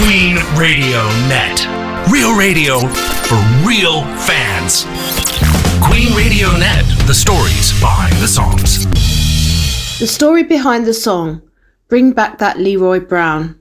Queen Radio Net. Real radio for real fans. Queen Radio Net. The stories behind the songs. The story behind the song, Bring Back That Leroy Brown.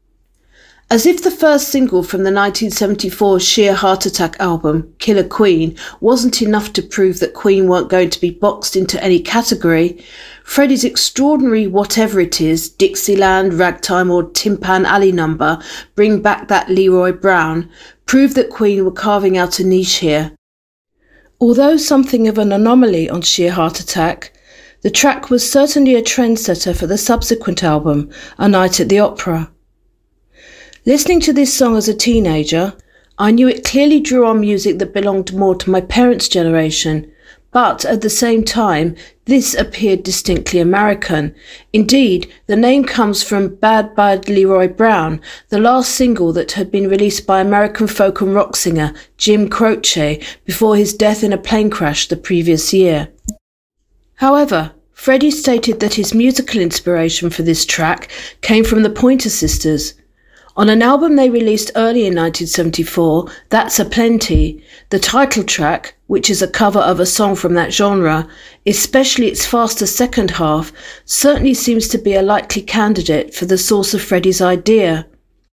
As if the first single from the 1974 Sheer Heart Attack album, Killer Queen, wasn't enough to prove that Queen weren't going to be boxed into any category, Freddie's extraordinary Whatever It Is, Dixieland, Ragtime or Timpan Alley number, Bring Back That Leroy Brown, proved that Queen were carving out a niche here. Although something of an anomaly on Sheer Heart Attack, the track was certainly a trendsetter for the subsequent album, A Night at the Opera. Listening to this song as a teenager, I knew it clearly drew on music that belonged more to my parents' generation, but at the same time, this appeared distinctly American. Indeed, the name comes from Bad Bad Leroy Brown, the last single that had been released by American folk and rock singer Jim Croce before his death in a plane crash the previous year. However, Freddie stated that his musical inspiration for this track came from the Pointer Sisters. On an album they released early in 1974, That's a Plenty, the title track, which is a cover of a song from that genre, especially its faster second half, certainly seems to be a likely candidate for the source of Freddie's idea.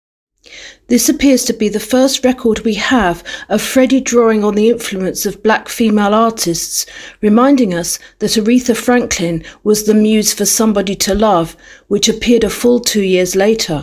This appears to be the first record we have of Freddie drawing on the influence of black female artists, reminding us that Aretha Franklin was the muse for Somebody to Love, which appeared a full 2 years later.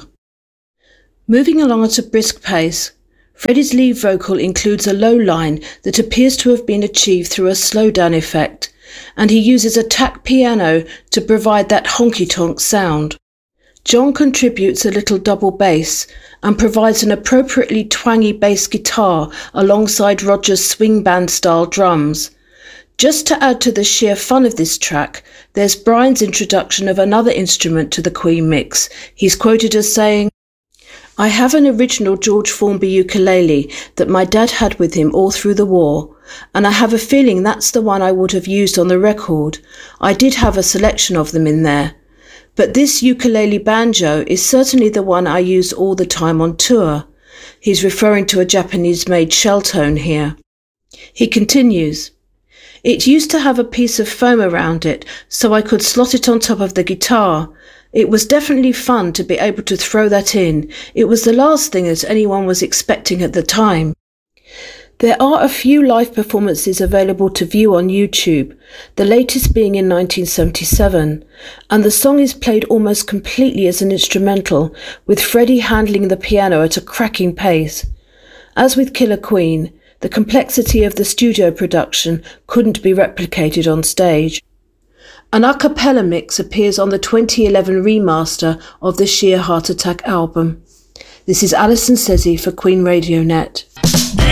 Moving along at a brisk pace, Freddie's lead vocal includes a low line that appears to have been achieved through a slowdown effect, and he uses a tack piano to provide that honky-tonk sound. John contributes a little double bass and provides an appropriately twangy bass guitar alongside Roger's swing band-style drums. Just to add to the sheer fun of this track, there's Brian's introduction of another instrument to the Queen mix. He's quoted as saying, "I have an original George Formby ukulele that my dad had with him all through the war, and I have a feeling that's the one I would have used on the record. I did have a selection of them in there. But this ukulele banjo is certainly the one I use all the time on tour." He's referring to a Japanese-made shell tone here. He continues, "It used to have a piece of foam around it, so I could slot it on top of the guitar. It was definitely fun to be able to throw that in. It was the last thing that anyone was expecting at the time." There are a few live performances available to view on YouTube, the latest being in 1977, and the song is played almost completely as an instrumental, with Freddie handling the piano at a cracking pace. As with Killer Queen, the complexity of the studio production couldn't be replicated on stage. An a cappella mix appears on the 2011 remaster of the Sheer Heart Attack album. This is Alison Sezzi for Queen Radio Net.